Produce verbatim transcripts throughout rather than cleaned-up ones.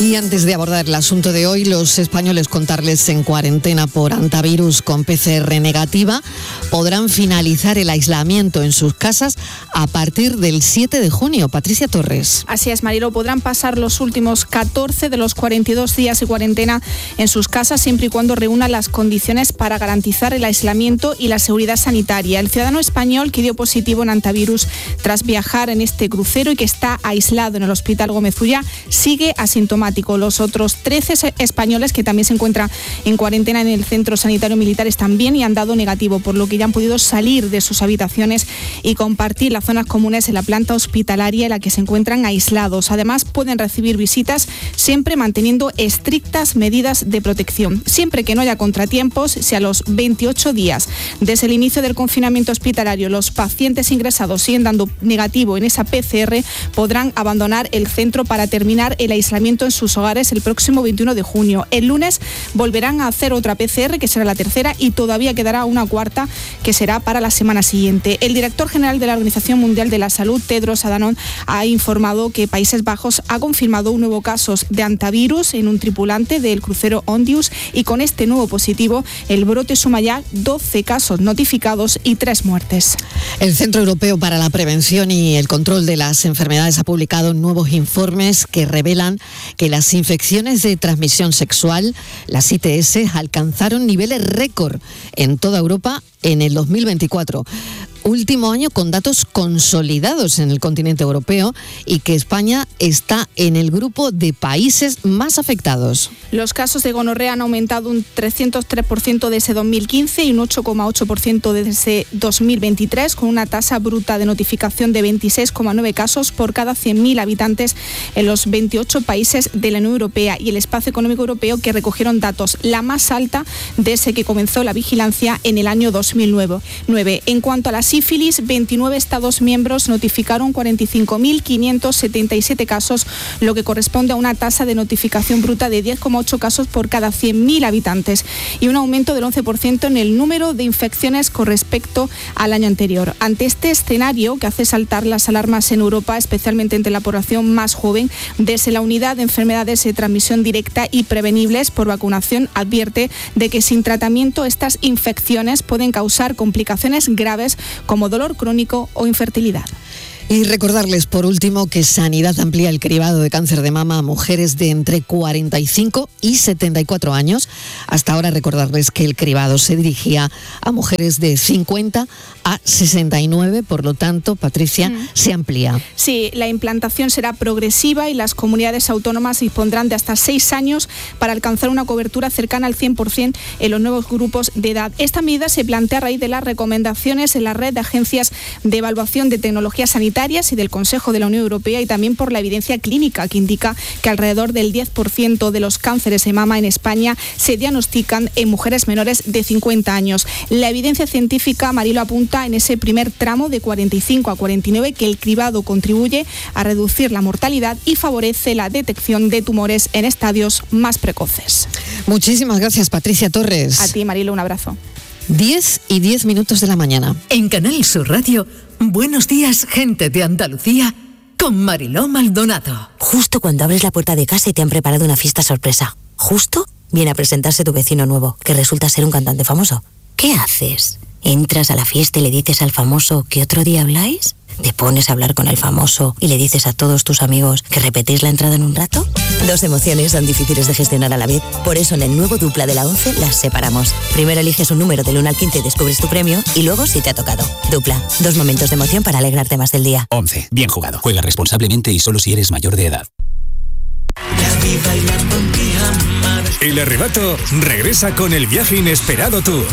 Y antes de abordar el asunto de hoy, los españoles contarles en cuarentena por hantavirus con P C R negativa podrán finalizar el aislamiento en sus casas a partir del siete de junio. Patricia Torres. Así es, Marilo, podrán pasar los últimos catorce de los cuarenta y dos días de cuarentena en sus casas siempre y cuando reúnan las condiciones para garantizar el aislamiento y la seguridad sanitaria. El ciudadano español que dio positivo en hantavirus tras viajar en este crucero y que está aislado en el Hospital Gómez Ulla sigue asintomático. Los otros trece españoles que también se encuentran en cuarentena en el Centro Sanitario Militar están bien y han dado negativo, por lo que ya han podido salir de sus habitaciones y compartir las zonas comunes en la planta hospitalaria en la que se encuentran aislados. Además, pueden recibir visitas siempre manteniendo estrictas medidas de protección. Siempre que no haya contratiempos, si a los veintiocho días desde el inicio del confinamiento hospitalario los pacientes ingresados siguen dando negativo en esa P C R, podrán abandonar el centro para terminar el aislamiento en sus hogares el próximo veintiuno de junio. El lunes volverán a hacer otra P C R, que será la tercera, y todavía quedará una cuarta, que será para la semana siguiente. El director general de la Organización Mundial de la Salud, Tedros Adhanom, ha informado que Países Bajos ha confirmado un nuevo caso de hantavirus en un tripulante del crucero Ondius, y con este nuevo positivo el brote suma ya doce casos notificados y tres muertes. El Centro Europeo para la Prevención y el Control de las Enfermedades ha publicado nuevos informes que revelan que las infecciones de transmisión sexual, las I T S, alcanzaron niveles récord en toda Europa en el dos mil veinticuatro. Último año con datos consolidados en el continente europeo y que España está en el grupo de países más afectados. Los casos de gonorrea han aumentado un trescientos tres por ciento desde dos mil quince y un ocho coma ocho por ciento desde dos mil veintitrés, con una tasa bruta de notificación de veintiséis coma nueve casos por cada cien mil habitantes en los veintiocho países de la Unión Europea y el Espacio Económico Europeo, que recogieron datos la más alta desde que comenzó la vigilancia en el año dos mil nueve. En cuanto a la sífilis, veintinueve Estados miembros notificaron cuarenta y cinco mil quinientos setenta y siete casos, lo que corresponde a una tasa de notificación bruta de diez coma ocho casos por cada cien mil habitantes y un aumento del once por ciento en el número de infecciones con respecto al año anterior. Ante este escenario, que hace saltar las alarmas en Europa, especialmente entre la población más joven, desde la Unidad de Enfermedades de Transmisión Directa y Prevenibles por Vacunación advierte de que sin tratamiento estas infecciones pueden causar complicaciones graves como dolor crónico o infertilidad. Y recordarles, por último, que Sanidad amplía el cribado de cáncer de mama a mujeres de entre cuarenta y cinco y setenta y cuatro años. Hasta ahora, recordarles que el cribado se dirigía a mujeres de cincuenta a sesenta y nueve, por lo tanto, Patricia, mm. se amplía. Sí, la implantación será progresiva y las comunidades autónomas dispondrán de hasta seis años para alcanzar una cobertura cercana al cien por ciento en los nuevos grupos de edad. Esta medida se plantea a raíz de las recomendaciones en la red de agencias de evaluación de tecnologías sanitarias y del Consejo de la Unión Europea, y también por la evidencia clínica que indica que alrededor del diez por ciento de los cánceres de mama en España se diagnostican en mujeres menores de cincuenta años. La evidencia científica, Marilo, apunta en ese primer tramo de cuarenta y cinco a cuarenta y nueve que el cribado contribuye a reducir la mortalidad y favorece la detección de tumores en estadios más precoces. Muchísimas gracias, Patricia Torres. A ti, Marilo, un abrazo. diez y diez minutos de la mañana. En Canal Sur Radio, buenos días, gente de Andalucía, con Mariló Maldonado. Justo cuando abres la puerta de casa y te han preparado una fiesta sorpresa. Justo viene a presentarse tu vecino nuevo, que resulta ser un cantante famoso. ¿Qué haces? ¿Entras a la fiesta y le dices al famoso que otro día habláis? ¿Te pones a hablar con el famoso y le dices a todos tus amigos que repetís la entrada en un rato? Dos emociones son difíciles de gestionar a la vez. Por eso en el nuevo Dupla de la once las separamos. Primero eliges un número del uno al quince y descubres tu premio, y luego si te ha tocado. Dupla, dos momentos de emoción para alegrarte más del día. once. Bien jugado. Juega responsablemente y solo si eres mayor de edad. El Arrebato regresa con el viaje inesperado tour.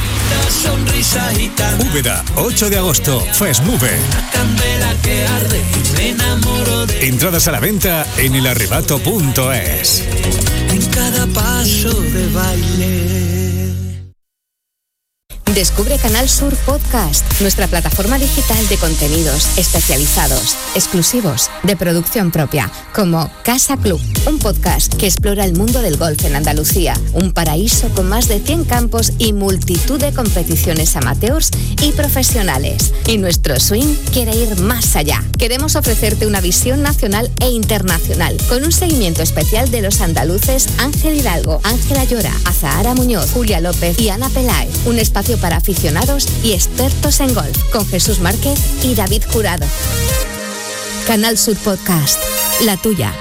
Úbeda, ocho de agosto, Fast Move. Entradas a la venta en el arrebato punto es. En cada paso de baile. Descubre Canal Sur Podcast, nuestra plataforma digital de contenidos especializados, exclusivos, de producción propia, como Casa Club, un podcast que explora el mundo del golf en Andalucía, un paraíso con más de cien campos y multitud de competiciones amateurs y profesionales. Y nuestro swing quiere ir más allá. Queremos ofrecerte una visión nacional e internacional, con un seguimiento especial de los andaluces Ángel Hidalgo, Ángela Llora, Azahara Muñoz, Julia López y Ana Peláez. Un espacio para aficionados y expertos en golf, con Jesús Márquez y David Jurado. Canal Sur Podcast, la tuya.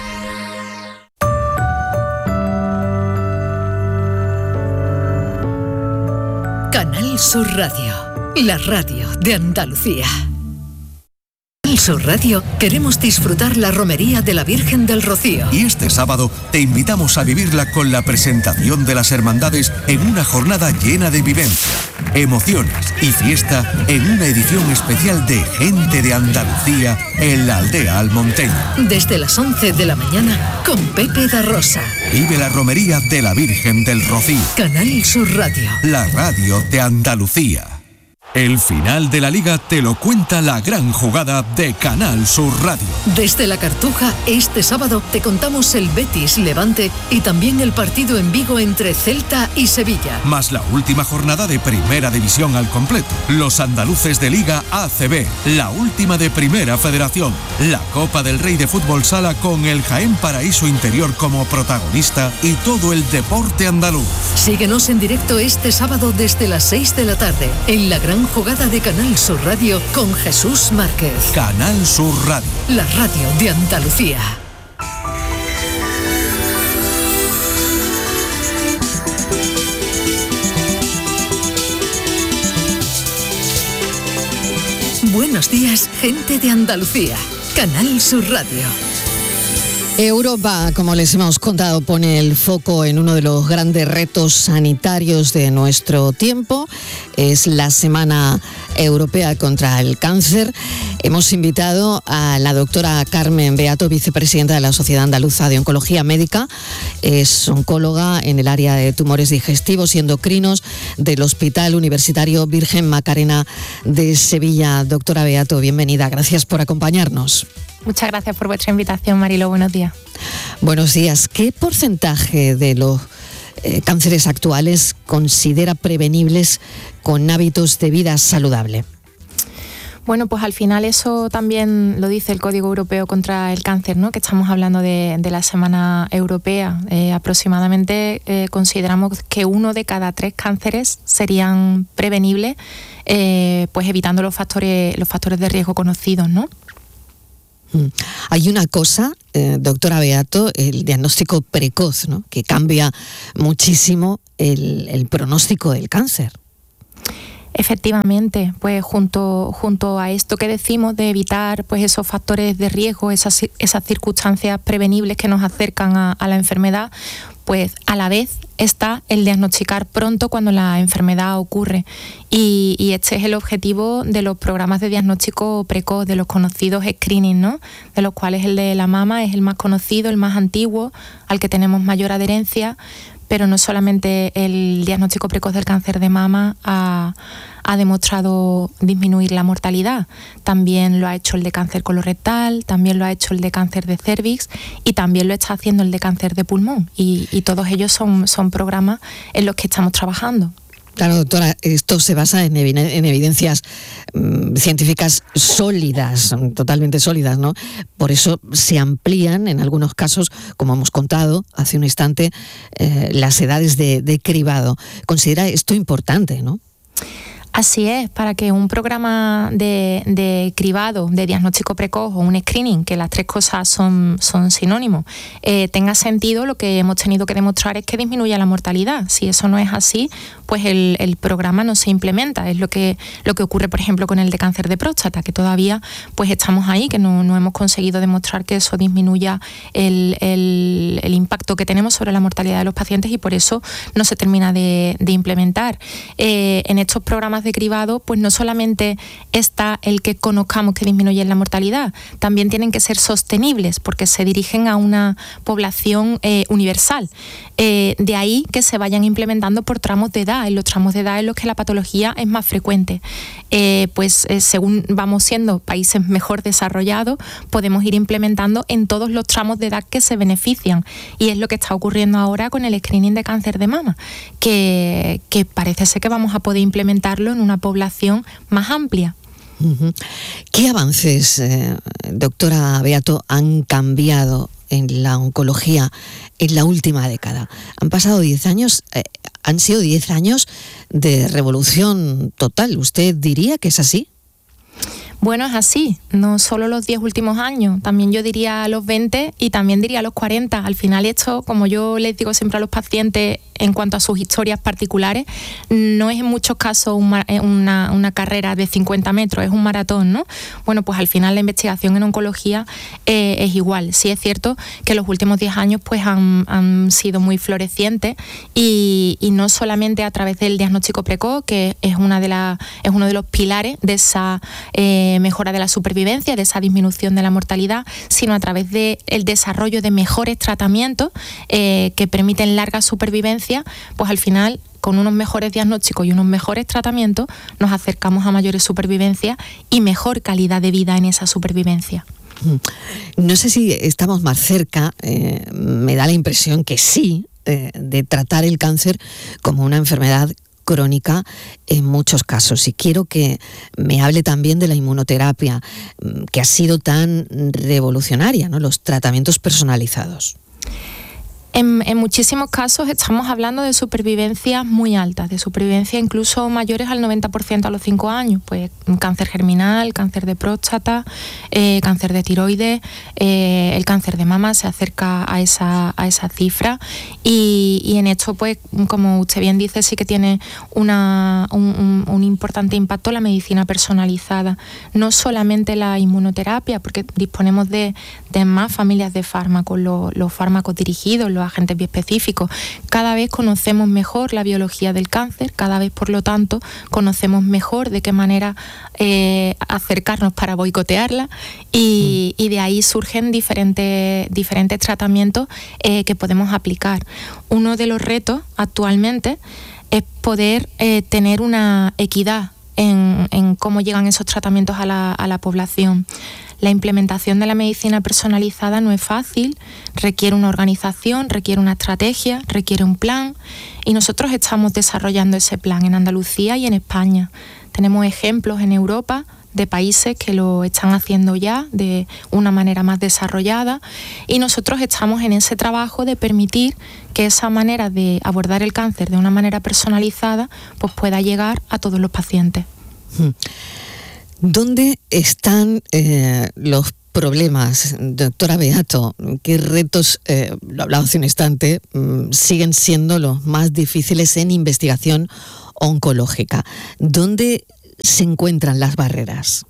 Canal Sur Radio, la radio de Andalucía. En Sur Radio queremos disfrutar la romería de la Virgen del Rocío. Y este sábado te invitamos a vivirla con la presentación de las hermandades en una jornada llena de vivencia, emociones y fiesta en una edición especial de Gente de Andalucía en la aldea almonteña. Desde las once de la mañana con Pepe da Rosa. Vive la romería de la Virgen del Rocío. Canal Sur Radio, la radio de Andalucía. El final de la Liga te lo cuenta la gran jugada de Canal Sur Radio. Desde la Cartuja, este sábado te contamos el Betis Levante y también el partido en Vigo entre Celta y Sevilla. Más la última jornada de Primera División al completo. Los andaluces de Liga A C B, la última de Primera Federación. La Copa del Rey de Fútbol Sala con el Jaén Paraíso Interior como protagonista y todo el deporte andaluz. Síguenos en directo este sábado desde las seis de la tarde en la gran jugada de Canal Sur Radio con Jesús Márquez. Canal Sur Radio, la radio de Andalucía. Buenos días, gente de Andalucía. Canal Sur Radio. Europa, como les hemos contado, pone el foco en uno de los grandes retos sanitarios de nuestro tiempo. Es la Semana Europea contra el Cáncer. Hemos invitado a la doctora Carmen Beato, vicepresidenta de la Sociedad Andaluza de Oncología Médica. Es oncóloga en el área de tumores digestivos y endocrinos del Hospital Universitario Virgen Macarena de Sevilla. Doctora Beato, bienvenida. Gracias por acompañarnos. Muchas gracias por vuestra invitación, Marilo. Buenos días. Buenos días. ¿Qué porcentaje de los eh, cánceres actuales considera prevenibles con hábitos de vida saludable? Bueno, pues al final eso también lo dice el Código Europeo contra el Cáncer, ¿no? Que estamos hablando de, de la Semana Europea. Eh, aproximadamente eh, consideramos que uno de cada tres cánceres serían prevenibles, eh, pues evitando los factores, los factores de riesgo conocidos, ¿no? Hay una cosa, eh, doctora Beato, el diagnóstico precoz, ¿no? Que cambia muchísimo el, el pronóstico del cáncer. Efectivamente, pues junto, junto a esto que decimos de evitar pues esos factores de riesgo, esas, esas circunstancias prevenibles que nos acercan a, a la enfermedad, pues a la vez está el diagnosticar pronto cuando la enfermedad ocurre. Y, y este es el objetivo de los programas de diagnóstico precoz, de los conocidos screening, ¿no? De los cuales el de la mama es el más conocido, el más antiguo, al que tenemos mayor adherencia, pero no solamente el diagnóstico precoz del cáncer de mama ha, ha demostrado disminuir la mortalidad, también lo ha hecho el de cáncer colorectal, también lo ha hecho el de cáncer de cervix y también lo está haciendo el de cáncer de pulmón, y, y todos ellos son, son programas en los que estamos trabajando. Claro, doctora, esto se basa en, evi- en evidencias mmm, científicas sólidas, totalmente sólidas, ¿no? Por eso se amplían, en algunos casos, como hemos contado hace un instante, eh, las edades de, de cribado. Considera esto importante, ¿no? Así es, para que un programa de, de cribado, de diagnóstico precoz o un screening, que las tres cosas son, son sinónimos, eh, tenga sentido, lo que hemos tenido que demostrar es que disminuya la mortalidad. Si eso no es así, pues el, el programa no se implementa. Es lo que, lo que ocurre, por ejemplo, con el de cáncer de próstata, que todavía pues estamos ahí, que no, no hemos conseguido demostrar que eso disminuya el, el, el impacto que tenemos sobre la mortalidad de los pacientes, y por eso no se termina de, de implementar. Eh, en estos programas de de cribado, pues no solamente está el que conozcamos que disminuyen la mortalidad, también tienen que ser sostenibles porque se dirigen a una población eh, universal. Eh, de ahí que se vayan implementando por tramos de edad, en los tramos de edad en los que la patología es más frecuente. Eh, pues eh, según vamos siendo países mejor desarrollados, podemos ir implementando en todos los tramos de edad que se benefician, y es lo que está ocurriendo ahora con el screening de cáncer de mama, que, que parece ser que vamos a poder implementarlo en una población más amplia. Uh-huh. ¿Qué avances, eh, doctora Beato, han cambiado en la oncología en la última década? Han pasado diez años, eh, han sido diez años de revolución total. ¿Usted diría que es así? Bueno, es así, no solo los diez últimos años, también yo diría los veinte y también diría los cuarenta. Al final esto, como yo les digo siempre a los pacientes en cuanto a sus historias particulares, no es en muchos casos una, una, una carrera de cincuenta metros, es un maratón, ¿no? Bueno, pues al final la investigación en oncología eh, es igual. Sí es cierto que los últimos diez años pues han, han sido muy florecientes y, y no solamente a través del diagnóstico precoz, que es, una de la, es uno de los pilares de esa eh, mejora de la supervivencia, de esa disminución de la mortalidad, sino a través del desarrollo de mejores tratamientos eh, que permiten larga supervivencia, pues al final con unos mejores diagnósticos y unos mejores tratamientos nos acercamos a mayores supervivencias y mejor calidad de vida en esa supervivencia. No sé si estamos más cerca, eh, me da la impresión que sí, eh, de tratar el cáncer como una enfermedad crónica en muchos casos. Y quiero que me hable también de la inmunoterapia, que ha sido tan revolucionaria, ¿no? Los tratamientos personalizados. En, en muchísimos casos estamos hablando de supervivencias muy altas, de supervivencia incluso mayores al noventa por ciento a los cinco años, pues cáncer germinal, cáncer de próstata, eh, cáncer de tiroides, eh, el cáncer de mama se acerca a esa, a esa cifra y, y en esto, pues como usted bien dice, sí que tiene una, un, un, un importante impacto la medicina personalizada, no solamente la inmunoterapia, porque disponemos de, de más familias de fármacos, los, los fármacos dirigidos, los agentes bioespecíficos. Cada vez conocemos mejor la biología del cáncer, cada vez, por lo tanto, conocemos mejor de qué manera eh, acercarnos para boicotearla y, y de ahí surgen diferentes, diferentes tratamientos eh, que podemos aplicar. Uno de los retos actualmente es poder eh, tener una equidad en, en cómo llegan esos tratamientos a la, a la población. La implementación de la medicina personalizada no es fácil, requiere una organización, requiere una estrategia, requiere un plan y nosotros estamos desarrollando ese plan en Andalucía y en España. Tenemos ejemplos en Europa de países que lo están haciendo ya de una manera más desarrollada y nosotros estamos en ese trabajo de permitir que esa manera de abordar el cáncer de una manera personalizada pues pueda llegar a todos los pacientes. Hmm. ¿Dónde están eh, los problemas, doctora Beato? ¿Qué retos, eh, lo hablaba hace un instante, mmm, siguen siendo los más difíciles en investigación oncológica? ¿Dónde se encuentran las barreras?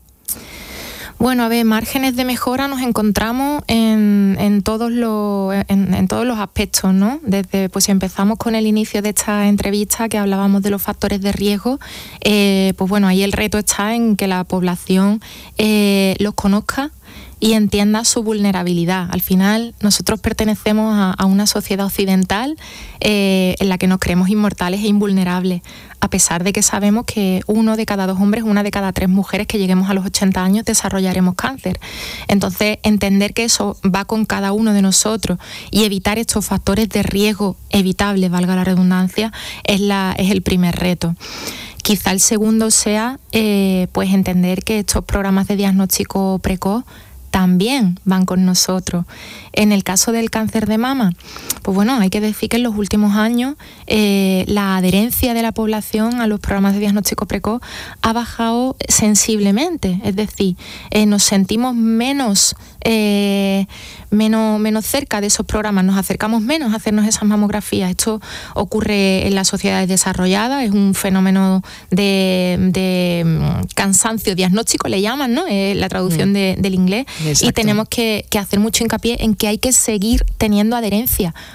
Bueno, a ver, márgenes de mejora nos encontramos en, en, todos los, en, en todos los aspectos, ¿no? Desde, pues si empezamos con el inicio de esta entrevista que hablábamos de los factores de riesgo, eh, pues bueno, ahí el reto está en que la población eh, los conozca y entienda su vulnerabilidad. Al final, nosotros pertenecemos a, a una sociedad occidental eh, en la que nos creemos inmortales e invulnerables, a pesar de que sabemos que uno de cada dos hombres, una de cada tres mujeres que lleguemos a los ochenta años desarrollaremos cáncer. Entonces, entender que eso va con cada uno de nosotros y evitar estos factores de riesgo evitables, valga la redundancia, es, la, es el primer reto. Quizá el segundo sea eh, pues entender que estos programas de diagnóstico precoz también van con nosotros. En el caso del cáncer de mama, pues bueno, hay que decir que en los últimos años eh, la adherencia de la población a los programas de diagnóstico precoz ha bajado sensiblemente, es decir, eh, nos sentimos menos, eh, menos, menos cerca de esos programas, nos acercamos menos a hacernos esas mamografías. Esto ocurre en las sociedades desarrolladas, es un fenómeno de, de cansancio diagnóstico, le llaman, ¿no? Es la traducción mm. de, del inglés. Exacto. Y tenemos que, que hacer mucho hincapié en que hay que seguir teniendo adherencia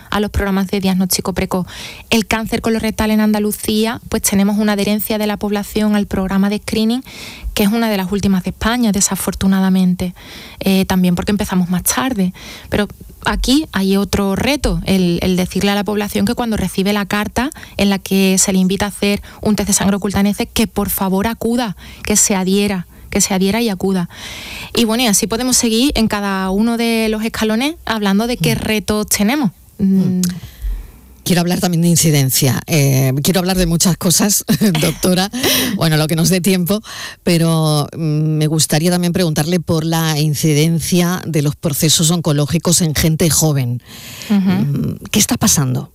a los programas de diagnóstico precoz. El cáncer colorectal en Andalucía, pues tenemos una adherencia de la población al programa de screening que es una de las últimas de España, desafortunadamente, eh, también porque empezamos más tarde. Pero aquí hay otro reto, el, el decirle a la población que cuando recibe la carta en la que se le invita a hacer un test de sangre oculta N C, que por favor acuda, que se adhiera, que se adhiera y acuda. Y bueno, y así podemos seguir en cada uno de los escalones hablando de qué retos tenemos. Mm. Quiero hablar también de incidencia, eh, quiero hablar de muchas cosas, doctora, bueno, lo que nos dé tiempo, pero mm, me gustaría también preguntarle por la incidencia de los procesos oncológicos en gente joven. Uh-huh. ¿Qué está pasando?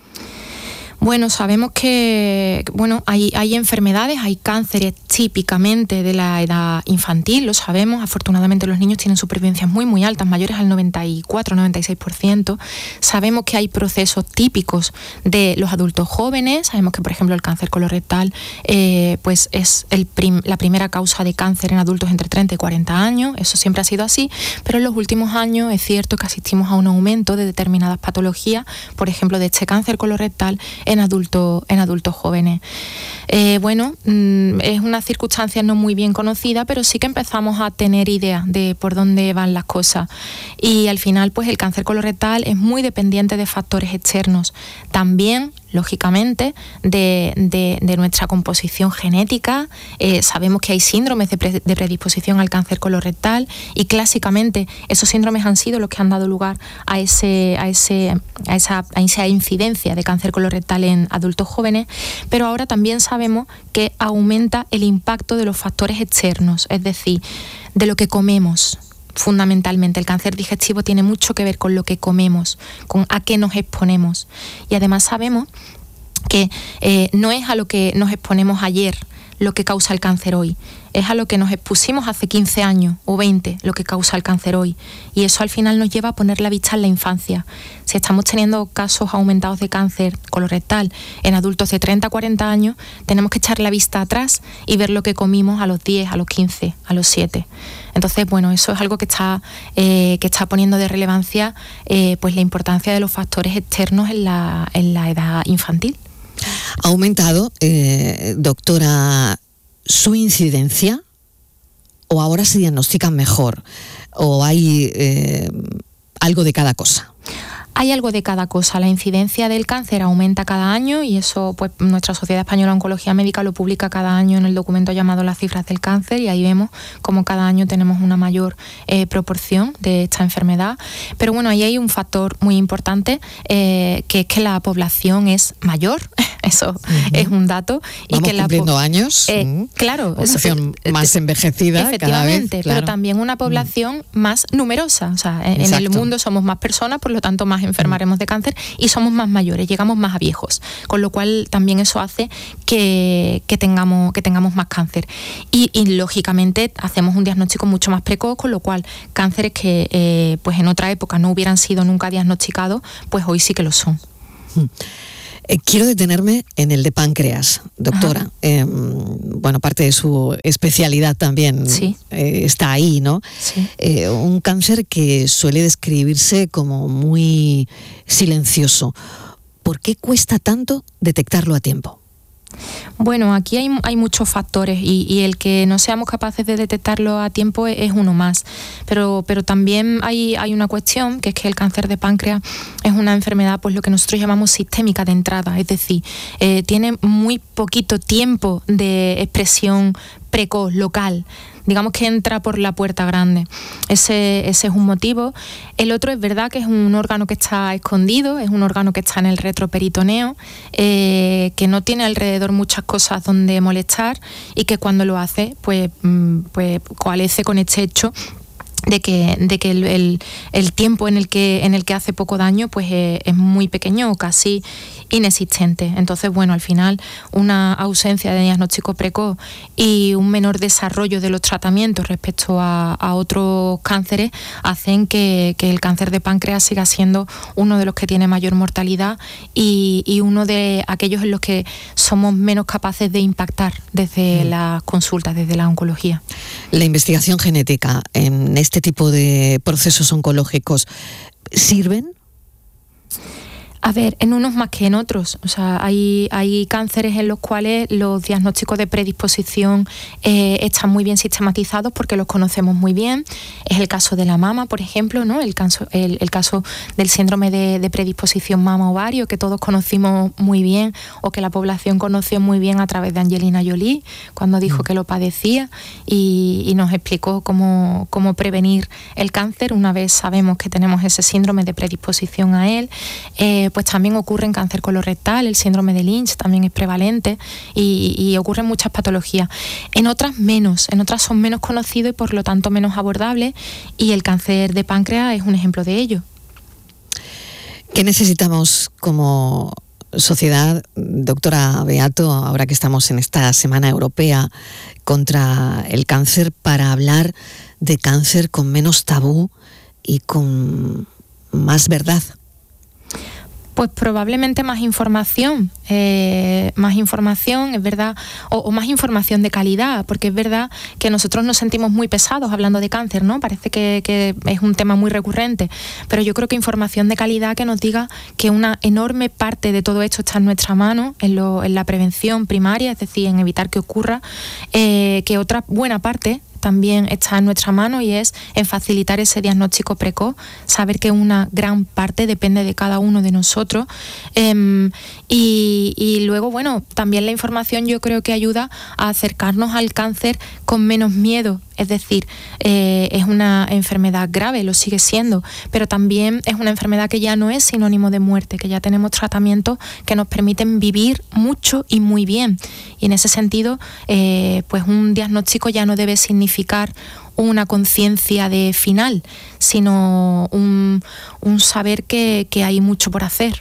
Bueno, sabemos que bueno, hay, hay enfermedades, hay cánceres típicamente de la edad infantil, lo sabemos. Afortunadamente los niños tienen supervivencias muy muy altas, mayores al noventa y cuatro noventa y seis por ciento. Sabemos que hay procesos típicos de los adultos jóvenes. Sabemos que, por ejemplo, el cáncer colorectal eh, pues es el prim- la primera causa de cáncer en adultos entre treinta y cuarenta años. Eso siempre ha sido así, pero en los últimos años es cierto que asistimos a un aumento de determinadas patologías, por ejemplo, de este cáncer colorectal en adultos en adultos jóvenes. Eh, bueno, mmm, es una circunstancia no muy bien conocida, pero sí que empezamos a tener idea de por dónde van las cosas. Y al final, pues el cáncer colorectal es muy dependiente de factores externos. También, lógicamente, de, de, de nuestra composición genética. Eh, sabemos que hay síndromes de, pre, de predisposición al cáncer colorectal y clásicamente esos síndromes han sido los que han dado lugar a, ese, a, ese, a, esa, a esa incidencia de cáncer colorectal en adultos jóvenes, pero ahora también sabemos que aumenta el impacto de los factores externos, es decir, de lo que comemos. Fundamentalmente, el cáncer digestivo tiene mucho que ver con lo que comemos, con a qué nos exponemos. Y además sabemos que eh, no es a lo que nos exponemos ayer lo que causa el cáncer hoy, es a lo que nos expusimos hace quince años o veinte lo que causa el cáncer hoy. Y eso al final nos lleva a poner la vista en la infancia. Si estamos teniendo casos aumentados de cáncer colorectal en adultos de treinta a cuarenta años, tenemos que echar la vista atrás y ver lo que comimos a los diez, a los quince, a los siete. Entonces, bueno, eso es algo que está, eh, que está poniendo de relevancia eh, pues la importancia de los factores externos en la, en la edad infantil. ¿Ha aumentado, eh, doctora, su incidencia o ahora se diagnostican mejor o hay eh, algo de cada cosa? Hay algo de cada cosa. La incidencia del cáncer aumenta cada año y eso, pues, nuestra Sociedad Española de Oncología Médica lo publica cada año en el documento llamado Las cifras del cáncer, y ahí vemos cómo cada año tenemos una mayor eh, proporción de esta enfermedad. Pero bueno, ahí hay un factor muy importante, eh, que es que la población es mayor, eso uh-huh. es un dato. Vamos y que cumpliendo la po- años. Eh, uh-huh. Claro. Población eso, más envejecida efectivamente, cada vez. Claro. Pero también una población uh-huh. más numerosa. O sea, en, en el mundo somos más personas, por lo tanto más enfermaremos de cáncer y somos más mayores, llegamos más a viejos, con lo cual también eso hace que, que, tengamos, que tengamos más cáncer. Y, y lógicamente hacemos un diagnóstico mucho más precoz, con lo cual cánceres que eh, pues en otra época no hubieran sido nunca diagnosticados, pues hoy sí que lo son. Hmm. Eh, quiero detenerme en el de páncreas, doctora. Eh, bueno, parte de su especialidad también sí. eh, está ahí, ¿no? Sí. Eh, un cáncer que suele describirse como muy silencioso. ¿Por qué cuesta tanto detectarlo a tiempo? Bueno, aquí hay, hay muchos factores y, y el que no seamos capaces de detectarlo a tiempo es, es uno más. Pero, pero también hay, hay una cuestión, que es que el cáncer de páncreas es una enfermedad, pues lo que nosotros llamamos sistémica de entrada, es decir, eh, tiene muy poquito tiempo de expresión precoz, local. Digamos que entra por la puerta grande. Ese, ese es un motivo. El otro es verdad que es un órgano que está escondido, es un órgano que está en el retroperitoneo, eh, que no tiene alrededor muchas cosas donde molestar y que cuando lo hace, pues, pues coalesce con este hecho de que, de que el, el, el tiempo en el que, en el que hace poco daño pues es, es muy pequeño o casi inexistente. Entonces, bueno, al final una ausencia de diagnóstico precoz y un menor desarrollo de los tratamientos respecto a, a otros cánceres hacen que, que el cáncer de páncreas siga siendo uno de los que tiene mayor mortalidad y, y uno de aquellos en los que somos menos capaces de impactar desde mm. las consultas, desde la oncología. La investigación genética en este tipo de procesos oncológicos, ¿sirven? A ver, en unos más que en otros. O sea, hay, hay cánceres en los cuales los diagnósticos de predisposición eh, están muy bien sistematizados porque los conocemos muy bien. Es el caso de la mama, por ejemplo, ¿no? El caso, el, el caso del síndrome de, de predisposición mama-ovario, que todos conocimos muy bien, o que la población conoció muy bien a través de Angelina Jolie, cuando dijo que lo padecía y, y nos explicó cómo, cómo prevenir el cáncer una vez sabemos que tenemos ese síndrome de predisposición a él. Eh, pues también ocurre en cáncer colorectal, el síndrome de Lynch también es prevalente y, y ocurren muchas patologías. En otras menos, en otras son menos conocidos y por lo tanto menos abordables, y el cáncer de páncreas es un ejemplo de ello. ¿Qué necesitamos como sociedad, doctora Beato, ahora que estamos en esta Semana Europea contra el cáncer, para hablar de cáncer con menos tabú y con más verdad? Pues probablemente más información, eh, más información, es verdad, o, o más información de calidad, porque es verdad que nosotros nos sentimos muy pesados hablando de cáncer, ¿no? Parece que, que es un tema muy recurrente, pero yo creo que información de calidad que nos diga que una enorme parte de todo esto está en nuestra mano, en, lo, en la prevención primaria, es decir, en evitar que ocurra, eh, que otra buena parte también está en nuestra mano y es en facilitar ese diagnóstico precoz, saber que una gran parte depende de cada uno de nosotros, eh, y, y luego, bueno, también la información yo creo que ayuda a acercarnos al cáncer con menos miedo. Es decir, eh, es una enfermedad grave, lo sigue siendo, pero también es una enfermedad que ya no es sinónimo de muerte, que ya tenemos tratamientos que nos permiten vivir mucho y muy bien. Y en ese sentido, eh, pues un diagnóstico ya no debe significar una conciencia de final, sino un, un saber que, que hay mucho por hacer.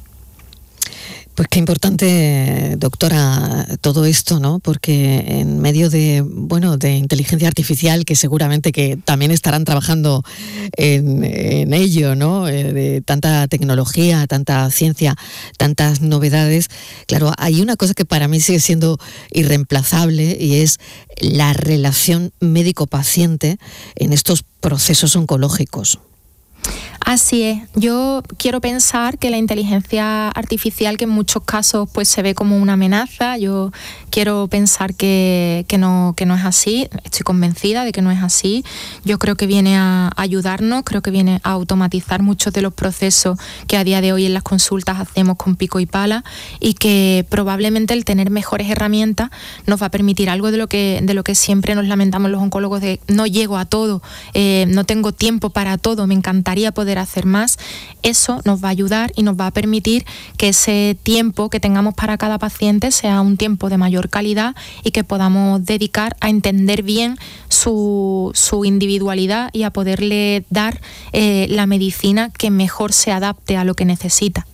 Pues qué importante, doctora, todo esto, ¿no? Porque en medio de, bueno, de inteligencia artificial, que seguramente que también estarán trabajando en, en ello, ¿no? Eh, de tanta tecnología, tanta ciencia, tantas novedades. Claro, hay una cosa que para mí sigue siendo irreemplazable y es la relación médico-paciente en estos procesos oncológicos. Así es. Yo quiero pensar que la inteligencia artificial, que en muchos casos pues se ve como una amenaza, yo quiero pensar que, que, no, que no es así. Estoy convencida de que no es así. Yo creo que viene a ayudarnos, creo que viene a automatizar muchos de los procesos que a día de hoy en las consultas hacemos con pico y pala, y que probablemente el tener mejores herramientas nos va a permitir algo de lo que, de lo que siempre nos lamentamos los oncólogos, de no llego a todo, eh, no tengo tiempo para todo, me encantaría poder hacer más. Eso nos va a ayudar y nos va a permitir que ese tiempo que tengamos para cada paciente sea un tiempo de mayor calidad y que podamos dedicar a entender bien su, su individualidad y a poderle dar eh, la medicina que mejor se adapte a lo que necesita.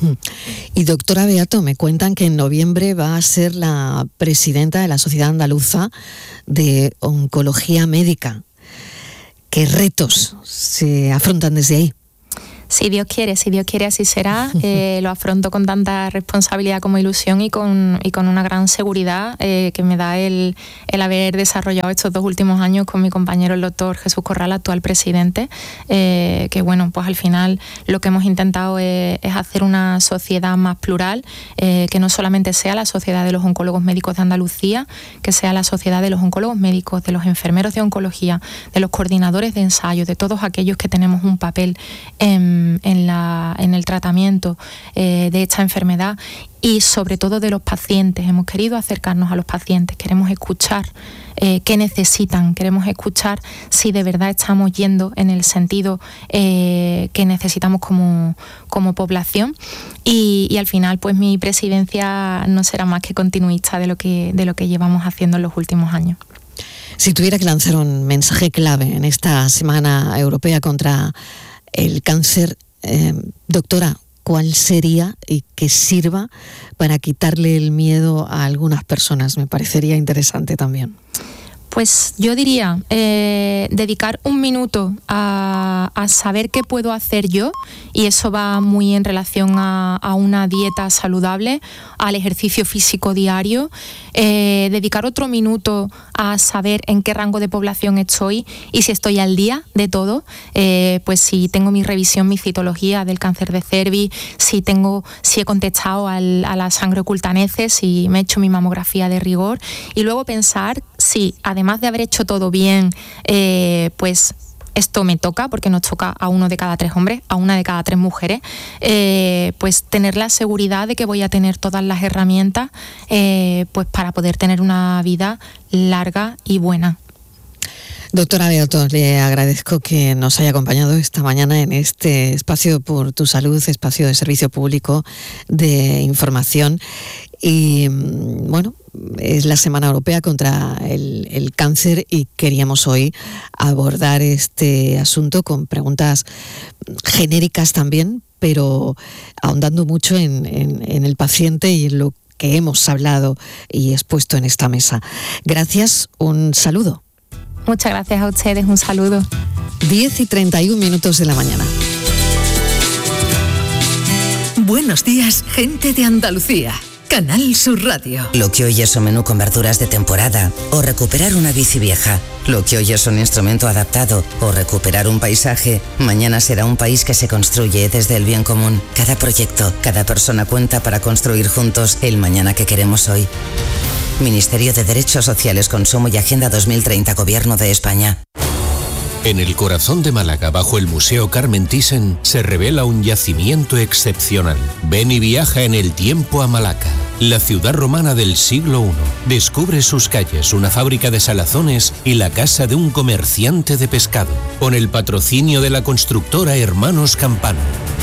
Y doctora Beato, me cuentan que en noviembre va a ser la presidenta de la Sociedad Andaluza de Oncología Médica. ¿Qué retos se afrontan desde ahí? Si Dios quiere, si Dios quiere así será. Eh, lo afronto con tanta responsabilidad como ilusión y con, y con una gran seguridad eh, que me da el, el haber desarrollado estos dos últimos años con mi compañero el doctor Jesús Corral, actual presidente, eh, que bueno, pues al final lo que hemos intentado es, es hacer una sociedad más plural, eh, que no solamente sea la sociedad de los oncólogos médicos de Andalucía, que sea la sociedad de los oncólogos médicos, de los enfermeros de oncología, de los coordinadores de ensayo, de todos aquellos que tenemos un papel en En, la, en el tratamiento eh, de esta enfermedad, y sobre todo de los pacientes. Hemos querido acercarnos a los pacientes, queremos escuchar eh, qué necesitan, queremos escuchar si de verdad estamos yendo en el sentido eh, que necesitamos como, como población, y, y al final pues mi presidencia no será más que continuista de lo que, de lo que llevamos haciendo en los últimos años. Si tuviera que lanzar un mensaje clave en esta Semana Europea contra el cáncer, eh, doctora, ¿cuál sería y que sirva para quitarle el miedo a algunas personas? Me parecería interesante también. Pues yo diría eh, dedicar un minuto a, a saber qué puedo hacer yo, y eso va muy en relación a, a una dieta saludable, al ejercicio físico diario, eh, dedicar otro minuto a saber en qué rango de población estoy y si estoy al día de todo, eh, pues si tengo mi revisión, mi citología del cáncer de cervix, si tengo, si he contestado al, a la sangre oculta neces, si me he hecho mi mamografía de rigor, y luego pensar si además de haber hecho todo bien, eh, pues esto me toca, porque nos toca a uno de cada tres hombres, a una de cada tres mujeres, eh, pues tener la seguridad de que voy a tener todas las herramientas eh, pues para poder tener una vida larga y buena. Doctora Beato, le agradezco que nos haya acompañado esta mañana en este espacio por tu salud, espacio de servicio público de información. Y bueno, es la Semana Europea contra el, el Cáncer y queríamos hoy abordar este asunto con preguntas genéricas también, pero ahondando mucho en, en, en el paciente y en lo que hemos hablado y expuesto en esta mesa. Gracias, un saludo. Muchas gracias a ustedes, un saludo. diez y treinta y un minutos de la mañana. Buenos días, gente de Andalucía. Canal Sur Radio. Lo que hoy es un menú con verduras de temporada o recuperar una bici vieja. Lo que hoy es un instrumento adaptado o recuperar un paisaje, mañana será un país que se construye desde el bien común. Cada proyecto, cada persona cuenta para construir juntos el mañana que queremos hoy. Ministerio de Derechos Sociales, Consumo y Agenda dos mil treinta, Gobierno de España. En el corazón de Málaga, bajo el Museo Carmen Thyssen, se revela un yacimiento excepcional. Ven y viaja en el tiempo a Malaca, la ciudad romana del siglo primero. Descubre sus calles, una fábrica de salazones y la casa de un comerciante de pescado, con el patrocinio de la constructora Hermanos Campano.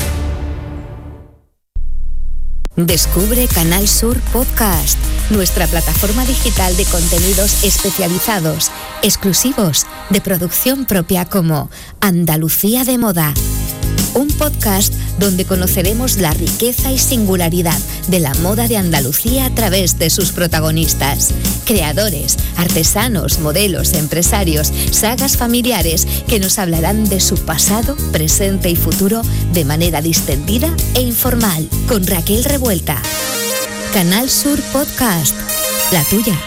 Descubre Canal Sur Podcast, nuestra plataforma digital de contenidos especializados, exclusivos, de producción propia, como Andalucía de Moda. Un podcast donde conoceremos la riqueza y singularidad de la moda de Andalucía a través de sus protagonistas, creadores, artesanos, modelos, empresarios, sagas familiares que nos hablarán de su pasado, presente y futuro de manera distendida e informal, con Raquel Revuelta. Canal Sur Podcast, la tuya.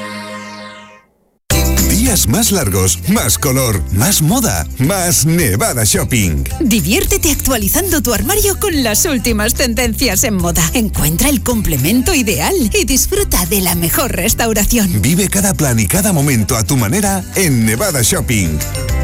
Días más largos, más color, más moda, más Nevada Shopping. Diviértete actualizando tu armario con las últimas tendencias en moda. Encuentra el complemento ideal y disfruta de la mejor restauración. Vive cada plan y cada momento a tu manera en Nevada Shopping.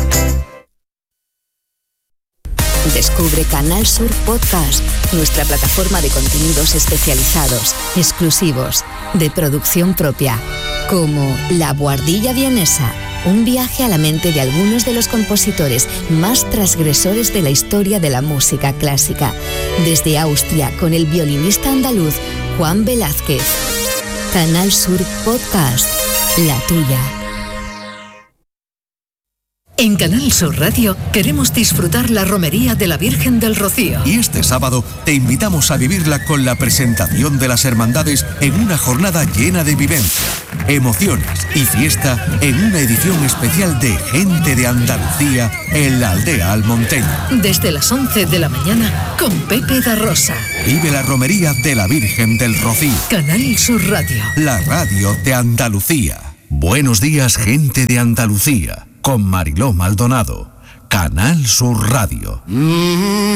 Descubre Canal Sur Podcast, nuestra plataforma de contenidos especializados, exclusivos, de producción propia, como La Buhardilla Vienesa, un viaje a la mente de algunos de los compositores más transgresores de la historia de la música clásica, desde Austria, con el violinista andaluz Juan Velázquez. Canal Sur Podcast, la tuya. En Canal Sur Radio queremos disfrutar la romería de la Virgen del Rocío. Y este sábado te invitamos a vivirla con la presentación de las hermandades en una jornada llena de vivencia, emociones y fiesta en una edición especial de Gente de Andalucía en la aldea almonteña. Desde las once de la mañana con Pepe da Rosa. Vive la romería de la Virgen del Rocío. Canal Sur Radio. La radio de Andalucía. Buenos días, gente de Andalucía. Con Mariló Maldonado, Canal Sur Radio.